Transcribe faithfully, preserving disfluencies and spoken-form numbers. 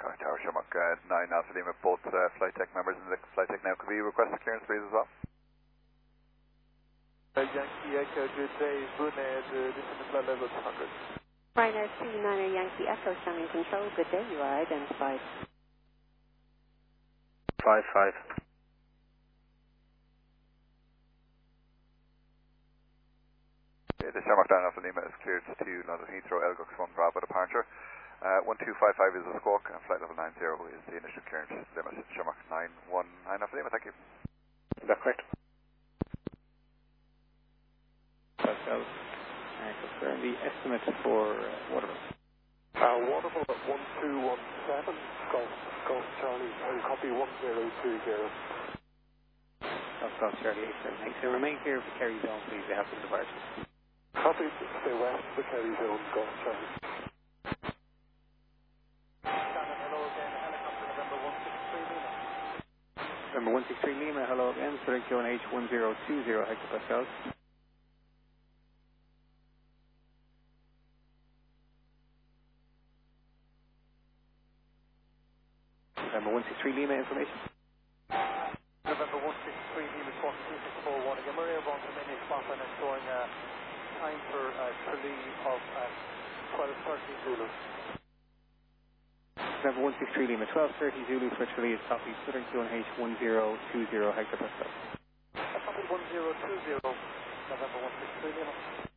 Alright, Tower Shamrock uh, nine Alpha Lima, both uh, flight tech members in the flight tech now. Could we request a clearance please as well? Uh, Yankee Echo, good day, Brunei, uh, descend to flight level two hundred. Ryanair two niner Yankee Echo, standing control, good day, you are identified. five five. Okay, the Shamrock nine Alpha Lima is cleared to London Heathrow, Elgux one Bravo departure. Uh, one two five five is the squawk, and flight level nine zero is the initial clearance limit. Shamrock nine one nine Alpha Lima, thank you. Is that correct? Pascal, uh, confirm the estimate for uh, Waterville. Uh, Waterville at one two one seven, Golf, Golf Charlie, and copy one zero two zero. Golf Golf Charlie eight seven. Thanks. So remain clear of the Kerry zone, please. They have some departures. Copy, stay west of the Kerry zone, Golf Charlie. Number one six three Lima, hello again, Southern Q N H one zero two zero hectopascals. Number one six three Lima, information. November one six three Lima, squawk two six four one. Again, we're airborne from India, spot and it's showing uh, time for uh, Tralee of uh, twelve thirty Zulu. Number one six three Lima, twelve thirty Zulu for Tralee is copy, Southern Q N H one zero two zero hectopascals. Uh, copy one zero two zero, November one six three Lima.